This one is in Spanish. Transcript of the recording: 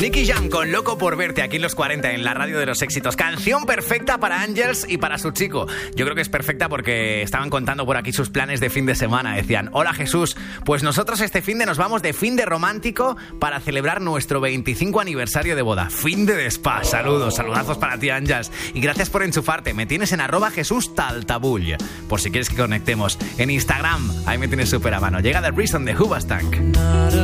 Nicky Jam con Loco por verte aquí en los 40 en la radio de los éxitos. Canción perfecta para Ángels y para su chico. Yo creo que es perfecta porque estaban contando por aquí sus planes de fin de semana. Decían, hola Jesús, pues nosotros este fin de nos vamos de fin de romántico para celebrar nuestro 25 aniversario de boda. Fin de spa. Saludazos para ti Ángels. Y gracias por enchufarte. Me tienes en @JesúsTaltabull. Por si quieres que conectemos. En Instagram, ahí me tienes súper a mano. Llega The Reason de Hoobastank.